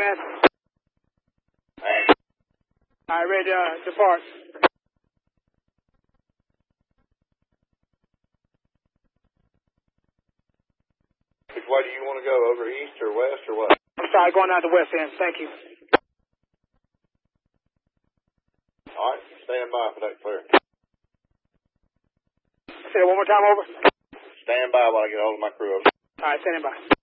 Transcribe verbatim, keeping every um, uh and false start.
man. Hey. All right, ready to uh, depart. Which way do you want to go, over east or west or what? I'm sorry, going out the west end. Thank you. All right, stand by for that clear. Say it one more time, over. Stand by while I get hold of my crew. Over. All right, standing by.